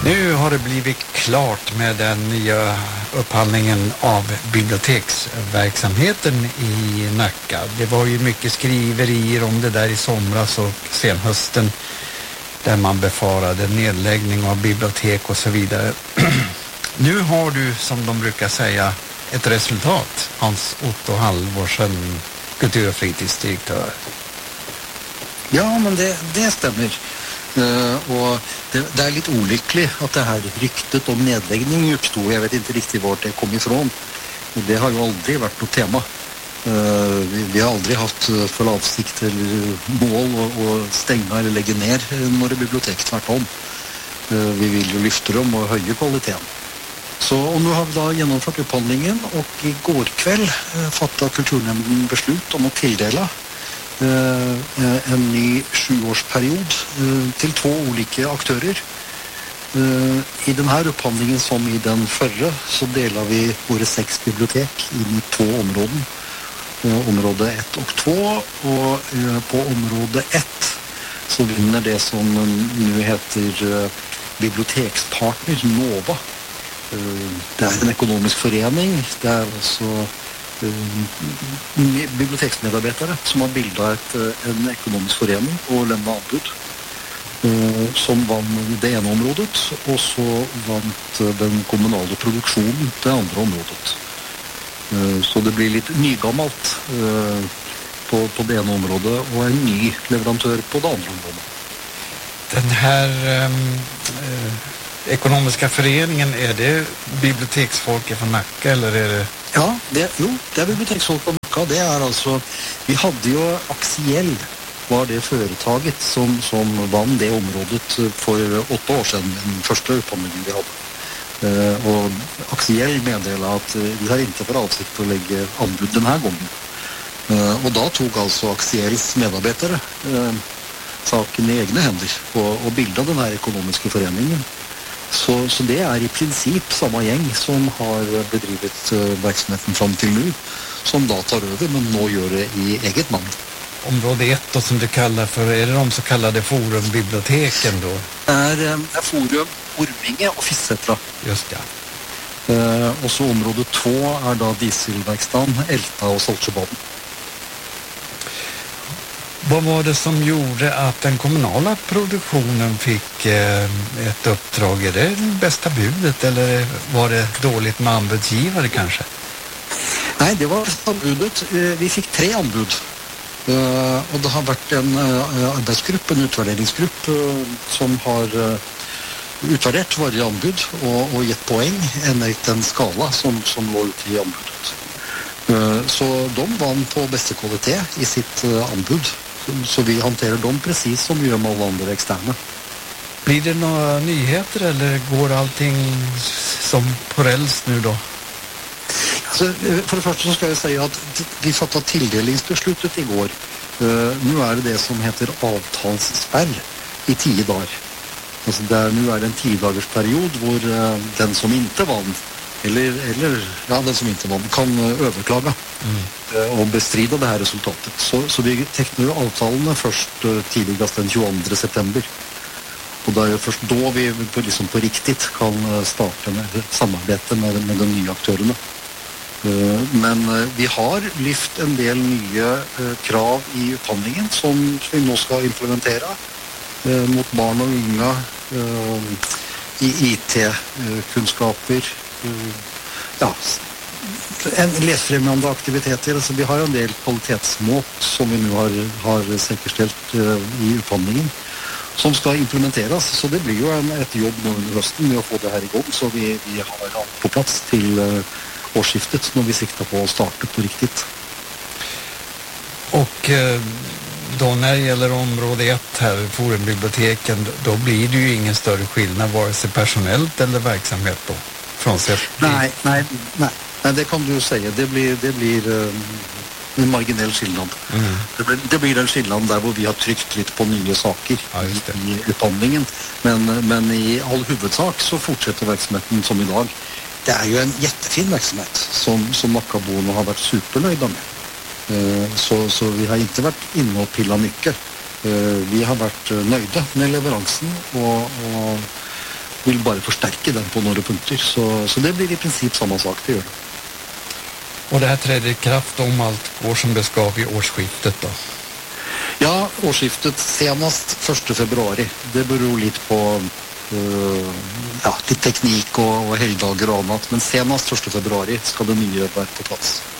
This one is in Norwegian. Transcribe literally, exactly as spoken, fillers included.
Nu har det blivit klart med den nya upphandlingen av biblioteksverksamheten i Nacka. Det var ju mycket skriverier om det där i somras och senhösten där man befarade nedläggning av bibliotek och så vidare. Nu har du, som de brukar säga, ett resultat, Hans Otto Halvorsen, kultur- och fritidsdirektör. Ja, men det, det stämmer. Uh, och det, det är lite olyckligt att det här ryktet om nedläggning uppstod. Jag vet inte riktigt vart det kom ifrån. Det har ju aldrig varit något tema. Uh, vi, vi har aldrig haft för avsikt eller mål att stänga eller lägga ner några bibliotek, tvärtom. Uh, vi vill ju lyfta dem och höja kvaliteten. Så och nu har vi då genomfört upphandlingen och igår kväll uh, fattade kulturnämnden beslut om att tilldela Uh, en ny sjuårsperiod uh, till två olika aktörer. Uh, I den här upphandlingen som i den förra så delar vi våra sex bibliotek in i två områden. Uh, område ett och två och uh, på område ett så vinner det som nu heter uh, Bibliotekspartner Nova. Uh, det är en ekonomisk förening. Det är alltså biblioteksmedarbetare som har bildat en ekonomisk förening och lämnat anbud som vann det ena området och så vann den kommunala produktionen det andra området. Så det blir lite nygammalt på, på det ena området och en ny leverantör på det andra området. Den här um, uh, ekonomiska föreningen, är det biblioteksfolket från Nacka eller är det? Ja, det, jo, det är biblioteksfolk från Nacka. Det är alltså, vi hade ju Axiell var det företaget som, som vann det området för åtta år sedan, den första upphandlingen vi hade. Uh, och Axiell meddelade att uh, vi har inte för avsikt att lägga anbud den här gången. Uh, och då tog alltså Axiells medarbetare uh, saken i egna händer och, och bildade den här ekonomiska föreningen. Så, så det är i princip samma gäng som har bedrivit uh, verksamheten fram till nu som då tar över, men nu gör det i eget namn. Område ett då, som du kallar för, är det de så kallade forumbiblioteken då? Det är, är Forum, Orminge och Fissetra. Just ja. Uh, och så område två är då Dieselverkstan, Älta och Saltsjöbaden. Vad var det som gjorde att den kommunala produktionen fick eh, ett uppdrag? Är det bästa budet eller var det dåligt med anbudsgivare kanske? Nej, det var anbudet. Vi fick tre anbud. Uh, och det har varit en uh, arbetsgrupp, en utvärderingsgrupp uh, som har uh, utvärderat varje anbud och, och gett poäng enligt en skala som, som låg ute i anbudet. Uh, så de vann på bästa kvalitet i sitt uh, anbud. Så vi hanterar dem precis som vi gör med alla andra externa. Blir det några nyheter eller går allting som på räls nu då? Alltså, för det första så ska jag säga att vi fattade tilldelningsbeslutet igår. Uh, nu är det det som heter avtalsspärr i tio dagar. Alltså där, nu är det en tio dagars period hvor uh, den som inte vann eller, eller ja, den som inte vann kan uh, överklaga mm. uh, och bestrida det här resultatet. Så, så vi tecknar avtalen först uh, tidigast den tjugoandra september. Och det är först då vi på, liksom på riktigt kan uh, starta med samarbete med, med de nya aktörerna. Uh, men uh, vi har lyft en del nya uh, krav i upphandlingen som vi nu ska implementera uh, mot barn och unga uh, i I T-kunskaper. Uh, ja, en läsfrämjande aktiviteter. Alltså vi har en del kvalitetsmått som vi nu har, har säkerställt uh, i upphandlingen som ska implementeras. Så det blir ju en, ett jobb nu under hösten med att få det här igång så vi, vi har allt på plats till uh, årsskiftet när vi siktar på att starta på riktigt. Och då när det gäller område ett här, forumbiblioteken, då blir det ju ingen större skillnad vare sig personellt eller verksamhet då? Frånsett nej, nej, nej, nej, det kan du säga. Det blir, det blir um, en marginell skillnad. Mm. Det, blir, det blir en skillnad där hvor vi har tryckt lite på nya saker ja, i, i upphandlingen. Men, men i all huvudsak så fortsätter verksamheten som idag. Det är ju en jättefin verksamhet som, som Nackaborna har varit supernöjda med. Uh, så, så vi har inte varit inne och pillat mycket. Uh, vi har varit uh, nöjda med leveransen och, och vill bara förstärka den på några punkter. Så, så det blir i princip samma sak, det gör det. Och det här träder i kraft om allt går som det ska vid årsskiftet då? Ja, årsskiftet senast första februari. Det beror lite på uh, ja, lite teknik och, och helgdagar och annat. Men senast första februari ska det nya vara på plats.